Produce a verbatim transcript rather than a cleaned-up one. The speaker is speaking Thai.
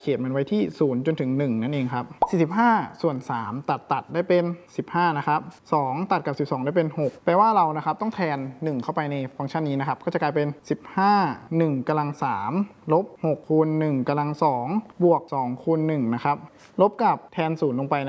เขตมันไว้ที่ศูนย์จนถึงหนึ่งนั่นเองครับสี่สิบห้าส่วนสามตัดตัดได้เป็นสิบห้านะครับสองตัดกับสิบสองได้เป็นหกแปลว่าเรานะครับต้องแทนหนึ่งเข้าไปในฟังก์ชันนี้นะครับก็จะกลายเป็นสิบห้า หนึ่งกำลังสามลบหกคูณหนึ่งกำลังสองบวกสองคูณหนึ่งนะครับลบกับแทนศูนย์ลงไป